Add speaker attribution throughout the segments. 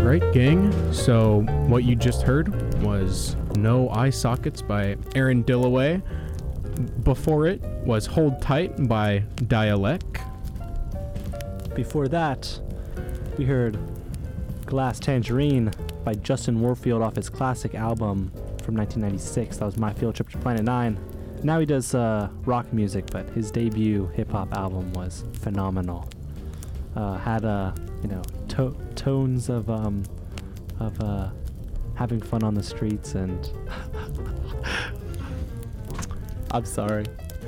Speaker 1: Right, gang. So what you just heard was No Eye Sockets by Aaron Dillaway. Before it was Hold Tight by Dialect.
Speaker 2: Before that, we heard Glass Tangerine by Justin Warfield off his classic album from 1996. That was My Field Trip to Planet 9. Now he does rock music, but his debut hip-hop album was phenomenal. Had tones of having fun on the streets and I'm sorry.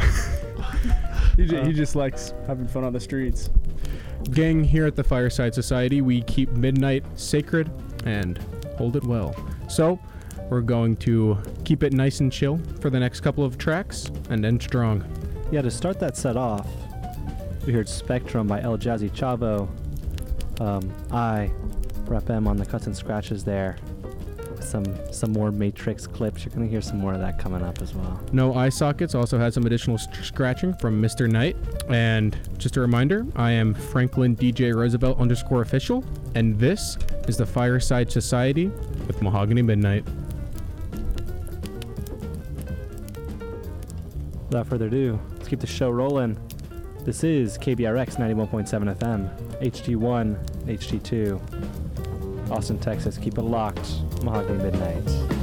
Speaker 3: He just likes having fun on the streets.
Speaker 1: Gang, here at the Fireside Society, we keep midnight sacred and hold it well. So we're going to keep it nice and chill for the next couple of tracks and end strong.
Speaker 2: Yeah, to start that set off, we heard Spectrum by El Jazzy Chavo. I rep M on the cuts and scratches there. Some more Matrix clips. You're going to hear some more of that coming up as well.
Speaker 1: No Eye Sockets also had some additional scratching from Mr. Knight. And just a reminder, I am Franklin DJ Roosevelt _official, and this is the Fireside Society with Mahogany Midnight.
Speaker 2: Without further ado, let's keep the show rolling. This is KBRX 91.7 FM, HD1, HD2, Austin, Texas. Keep it locked. Mahogany Midnight.